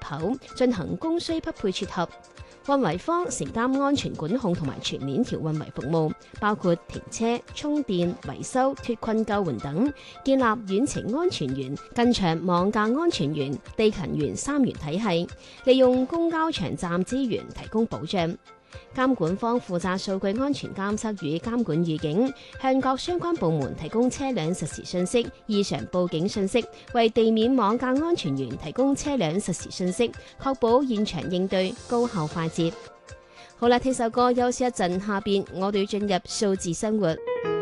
口進行供需匹配撮合。運維方承擔安全管控同埋全鏈條運維服務，包括停車、充電、維修、脫困救援等，建立遠程安全員、近場網架安全員、地勤員三元體系，利用公交場站資源提供保障。監管方負責數據安全監測與監管預警，向各相關部門提供車輛實時信息、異常報警信息，為地面網架安全員提供車輛實時信息，確保現場應對高效快捷。好啦，聽首歌休息一陣，下邊我哋要進入數字生活。